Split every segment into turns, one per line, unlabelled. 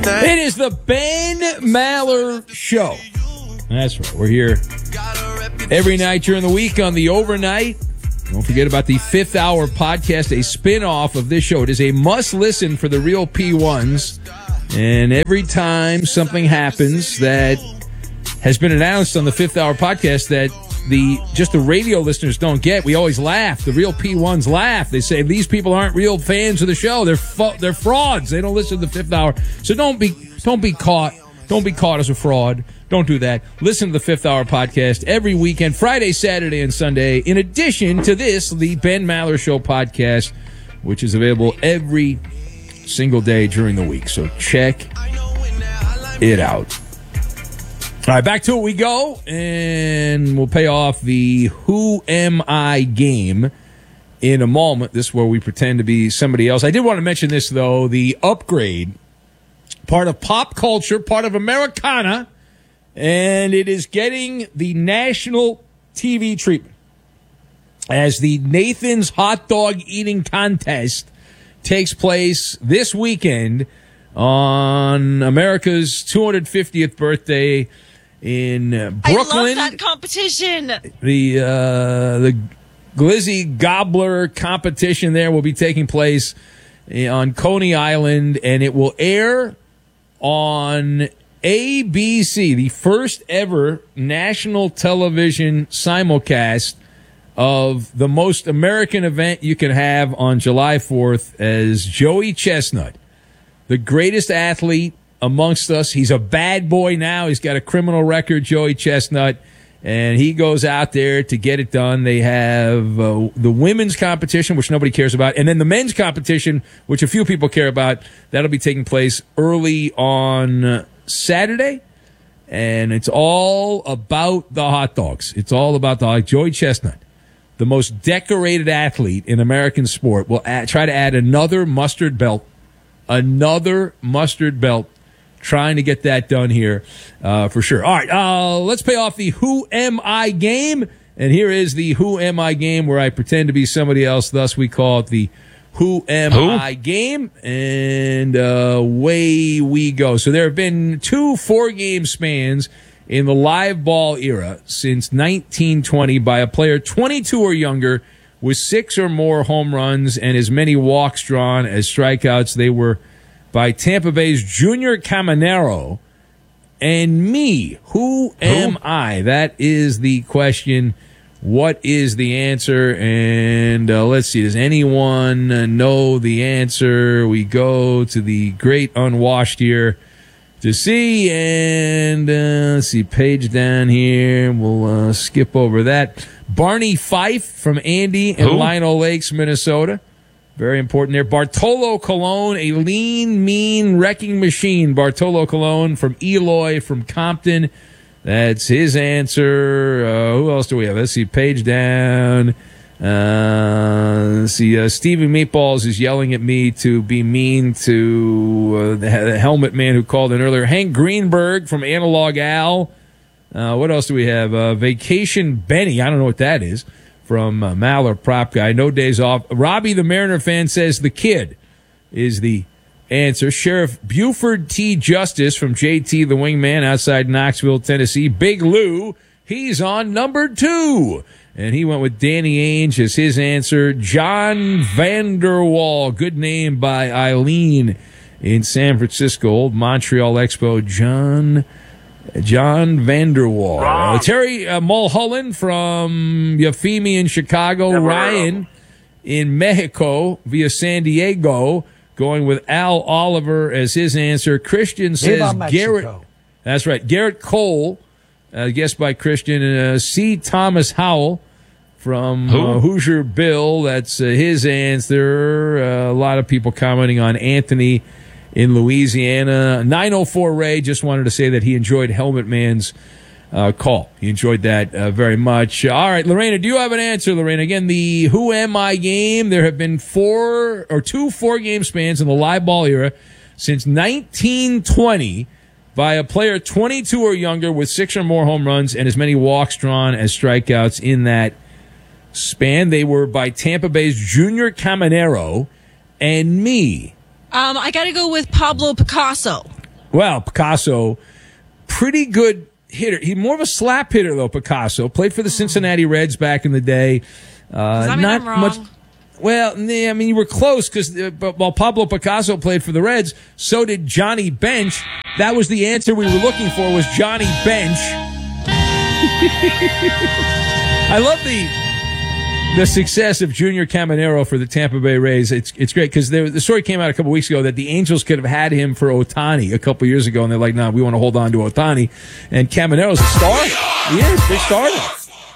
It is the Ben Maller Show. That's right. We're here every night during the week on the overnight. Don't forget about the Fifth Hour podcast, a spin-off of this show. It is a must-listen for the real P1s. And every time something happens that has been announced on the Fifth Hour podcast that the radio listeners don't get, we always laugh. The real P1s laugh. They say these people aren't real fans of the show. They're frauds. They don't listen to the Fifth Hour. So don't be caught. Don't be caught as a fraud. Don't do that. Listen to the Fifth Hour podcast every weekend, Friday, Saturday, and Sunday. In addition to this, the Ben Maller Show podcast, which is available every single day during the week. So check it out. All right, back to it we go, and we'll pay off the Who Am I game in a moment. This is where we pretend to be somebody else. I did want to mention this, though, the upgrade, part of pop culture, part of Americana, and it is getting the national TV treatment as the Nathan's Hot Dog Eating Contest takes place this weekend on America's 250th birthday in Brooklyn.
I love that competition.
The Glizzy Gobbler competition there will be taking place on Coney Island, and it will air on ABC, the first ever national television simulcast of the most American event you can have on July 4th, as Joey Chestnut, the greatest athlete amongst us. He's a bad boy now. He's got a criminal record, Joey Chestnut, and he goes out there to get it done. They have the women's competition, which nobody cares about, and then the men's competition, which a few people care about. That'll be taking place early on Saturday, and it's all about the hot dogs. It's all about Joey Chestnut, the most decorated athlete in American sport, will try to add another mustard belt, trying to get that done here for sure. All right, let's pay off the Who Am I game, and here is the Who Am I game, where I pretend to be somebody else, thus we call it the Who Am I game, and away we go. So there have been 2 4-game spans in the live ball era since 1920 by a player 22 or younger with 6 or more home runs and as many walks drawn as strikeouts. They were by Tampa Bay's Junior Caminero and me. Who am I? That is the question. What is the answer? And let's see. Does anyone know the answer? We go to the great unwashed here to see. And let's see. Page down here. We'll skip over that. Barney Fife from Andy and Lionel Lakes, Minnesota. Very important there. Bartolo Colon, a lean, mean wrecking machine. Bartolo Colon from Eloy, from Compton. That's his answer. Who else do we have? Let's see. Page down. Let's see. Steven Meatballs is yelling at me to be mean to the helmet man who called in earlier. Hank Greenberg from Analog Al. What else do we have? Vacation Benny. I don't know what that is. From Maller Prop Guy. No days off. Robbie the Mariner fan says the kid is the answer. Sheriff Buford T. Justice from JT the Wingman outside Knoxville, Tennessee. Big Lou, he's on number 2. And he went with Danny Ainge as his answer. John Vanderwall, good name by Eileen in San Francisco. Old Montreal Expo. John Vanderwall. Terry Mulholland from Euphemia in Chicago. Ryan in Mexico via San Diego, going with Al Oliver as his answer. Christian says Garrett. That's right. Garrett Cole, guessed by Christian. C. Thomas Howell from Hoosier Bill. That's his answer. A lot of people commenting on Anthony in Louisiana. 904 Ray just wanted to say that he enjoyed Helmet Man's call. He enjoyed that very much. All right, Lorena, do you have an answer, Lorena? Again, the Who Am I game. There have been 2 4-game spans in the live ball era since 1920 by a player 22 or younger with 6 or more home runs and as many walks drawn as strikeouts in that span. They were by Tampa Bay's Junior Caminero and me.
I got to go with Pablo Picasso.
Well, Picasso, pretty good hitter. He's more of a slap hitter, though, Picasso. Played for the Cincinnati Reds back in the day.
Does that mean I'm wrong?
much. Well, I mean, you were close because while Pablo Picasso played for the Reds, so did Johnny Bench. That was the answer we were looking for, was Johnny Bench. I love the success of Junior Caminero for the Tampa Bay Rays. It's great because the story came out a couple weeks ago that the Angels could have had him for Ohtani a couple years ago, and they're like, "No, we want to hold on to Ohtani." And Caminero's a star. He is, big starter.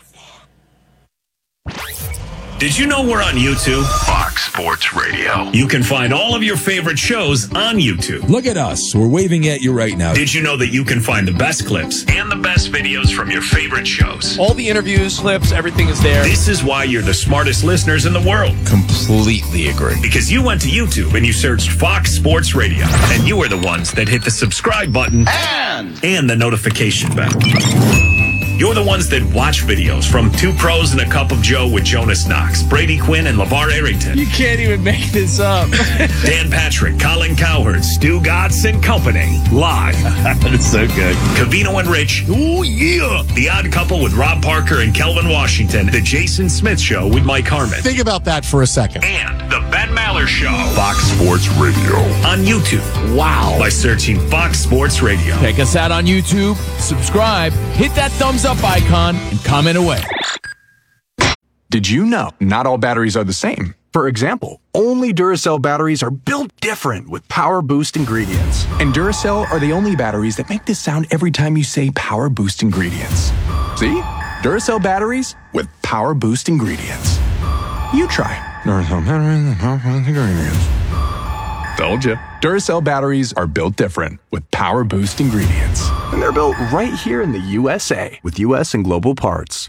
Did you know we're on YouTube?
Fox Sports Radio.
You can find all of your favorite shows on YouTube.
Look at us. We're waving at you right now.
Did you know that you can find the best clips
And the best videos from your favorite shows.
All the interviews, clips, everything is there.
This is why you're the smartest listeners in the world.
Completely agree.
Because you went to YouTube and you searched Fox Sports Radio. And you are the ones that hit the subscribe button and the notification bell. You're the ones that watch videos from Two Pros and a Cup of Joe with Jonas Knox, Brady Quinn, and LeVar Arrington.
You can't even make this up.
Dan Patrick, Colin Cowherd, Stu Gatz and Company. Live.
That's so good.
Cavino and Rich. Oh, yeah. The Odd Couple with Rob Parker and Kelvin Washington. The Jason Smith Show with Mike Harmon.
Think about that for a second.
And The Ben Maller Show.
Fox Sports Radio.
On YouTube.
Wow.
By searching Fox Sports Radio.
Check us out on YouTube, subscribe, hit that thumbs up icon, and comment away.
Did you know not all batteries are the same? For example, only Duracell batteries are built different with Power Boost ingredients. And Duracell are the only batteries that make this sound every time you say Power Boost ingredients. See? Duracell batteries with Power Boost ingredients. You try. Duracell batteries with Power Boost ingredients. Told you. Duracell batteries are built different with Power Boost ingredients. And they're built right here in the USA with US and global parts.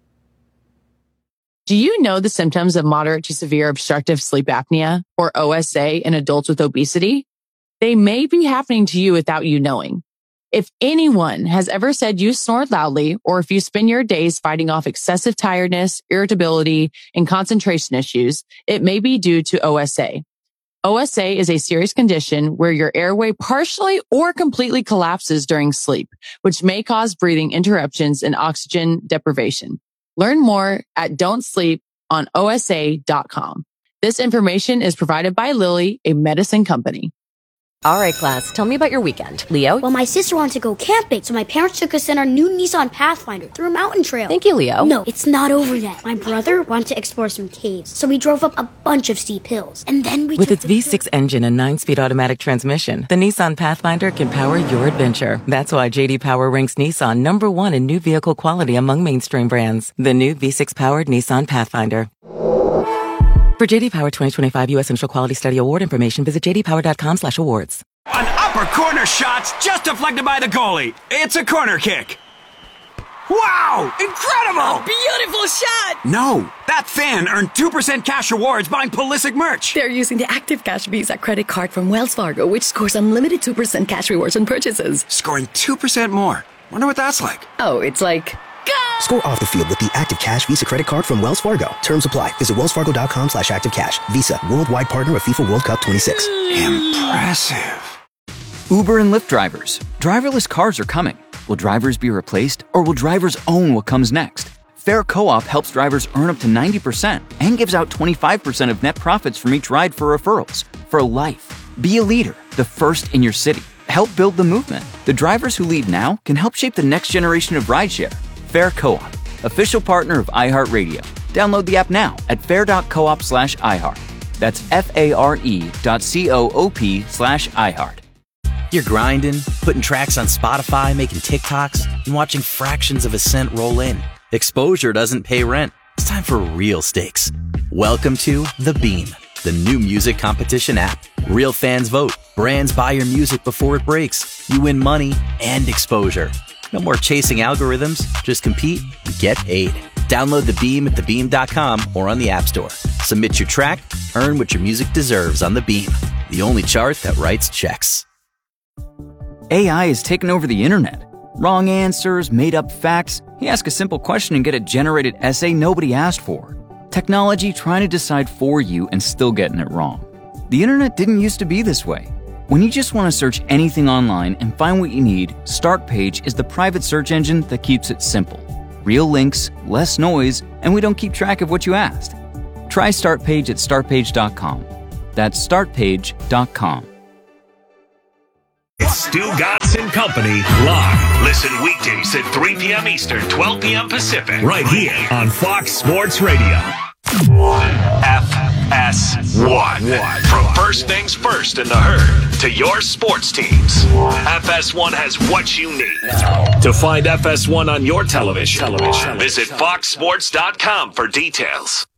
Do you know the symptoms of moderate to severe obstructive sleep apnea, or OSA, in adults with obesity? They may be happening to you without you knowing. If anyone has ever said you snore loudly, or if you spend your days fighting off excessive tiredness, irritability, and concentration issues, it may be due to OSA. OSA is a serious condition where your airway partially or completely collapses during sleep, which may cause breathing interruptions and oxygen deprivation. Learn more at don'tsleeponosa.com. This information is provided by Lilly, a medicine company.
All right, class, tell me about your weekend. Leo?
Well, my sister wanted to go camping, so my parents took us in our new Nissan Pathfinder through a mountain trail.
Thank you, Leo.
No, it's not over yet. My brother wanted to explore some caves, so we drove up a bunch of steep hills. And then we
With its V6 engine and 9-speed automatic transmission, the Nissan Pathfinder can power your adventure. That's why J.D. Power ranks Nissan #1 in new vehicle quality among mainstream brands. The new V6-powered Nissan Pathfinder. For J.D. Power 2025 U.S. Initial Quality Study Award information, visit jdpower.com/awards.
An upper corner shot's just deflected by the goalie. It's a corner kick. Wow! Incredible!
A beautiful shot!
No, that fan earned 2% cash rewards buying Pulisic merch.
They're using the Active Cash Visa credit card from Wells Fargo, which scores unlimited 2% cash rewards on purchases.
Scoring 2% more. Wonder what that's like.
Oh, it's like...
Score off the field with the Active Cash Visa credit card from Wells Fargo. Terms apply. Visit wellsfargo.com/activecash. Visa, worldwide partner of FIFA World Cup 26.
Impressive.
Uber and Lyft drivers. Driverless cars are coming. Will drivers be replaced, or will drivers own what comes next? Fair Co-op helps drivers earn up to 90% and gives out 25% of net profits from each ride for referrals. For life. Be a leader, the first in your city. Help build the movement. The drivers who lead now can help shape the next generation of rideshare. Fair Co-op, official partner of iHeartRadio. Download the app now at fair.coop/iHeart. That's FARE.coop/iHeart.
You're grinding, putting tracks on Spotify, making TikToks, and watching fractions of a cent roll in. Exposure doesn't pay rent. It's time for real stakes. Welcome to The Beam, the new music competition app. Real fans vote. Brands buy your music before it breaks. You win money and exposure. No more chasing algorithms. Just compete and get paid. Download The Beam at thebeam.com or on the App Store. Submit your track, earn what your music deserves on The Beam, the only chart that writes checks.
AI has taken over the internet. Wrong answers, made-up facts. You ask a simple question and get a generated essay nobody asked for. Technology trying to decide for you and still getting it wrong. The internet didn't used to be this way. When you just want to search anything online and find what you need, Startpage is the private search engine that keeps it simple. Real links, less noise, and we don't keep track of what you asked. Try Startpage at startpage.com. That's startpage.com.
It's Stu Gatz and Company live. Listen weekdays at 3 p.m. Eastern, 12 p.m. Pacific, right here on Fox Sports Radio. FS1. From first things first in the herd to your sports teams, FS1 has what you need. To find FS1 on your television, visit foxsports.com for details.